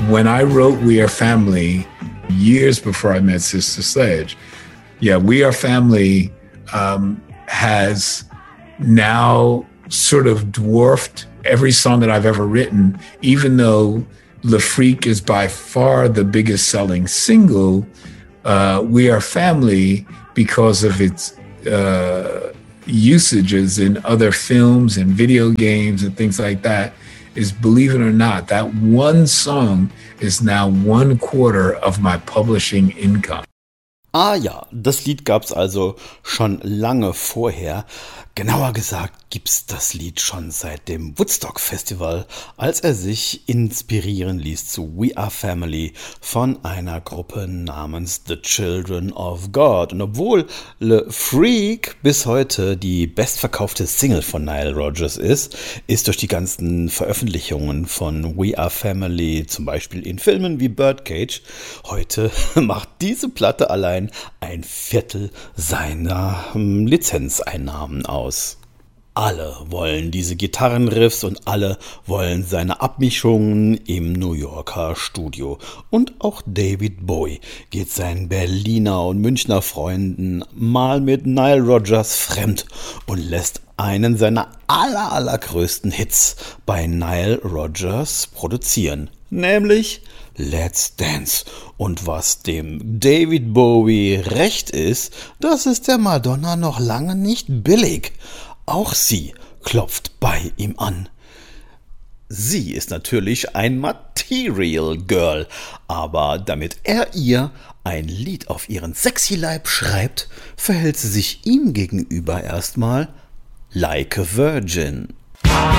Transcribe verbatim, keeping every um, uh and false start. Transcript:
when I wrote We Are Family years before I met Sister Sledge, yeah, We Are Family um, has now sort of dwarfed every song that I've ever written, even though Le Freak is by far the biggest selling single. Uh, We Are Family, because of its uh, usages in other films and video games and things like that, is, believe it or not, that one song is now one quarter of my publishing income. Ah ja, das Lied gab's also schon lange vorher. Genauer gesagt gibt's das Lied schon seit dem Woodstock Festival, als er sich inspirieren ließ zu We Are Family von einer Gruppe namens The Children of God. Und obwohl Le Freak bis heute die bestverkaufte Single von Nile Rodgers ist, ist durch die ganzen Veröffentlichungen von We Are Family, zum Beispiel in Filmen wie Birdcage, heute macht diese Platte allein ein Viertel seiner hm, Lizenzeinnahmen aus. Alle wollen diese Gitarrenriffs und alle wollen seine Abmischungen im New Yorker Studio. Und auch David Bowie geht seinen Berliner und Münchner Freunden mal mit Nile Rodgers fremd und lässt einen seiner aller, allergrößten Hits bei Nile Rodgers produzieren, nämlich Let's Dance. Und was dem David Bowie recht ist, das ist der Madonna noch lange nicht billig. Auch sie klopft bei ihm an. Sie ist natürlich ein Material Girl, aber damit er ihr ein Lied auf ihren Sexy-Leib schreibt, verhält sie sich ihm gegenüber erstmal like a virgin.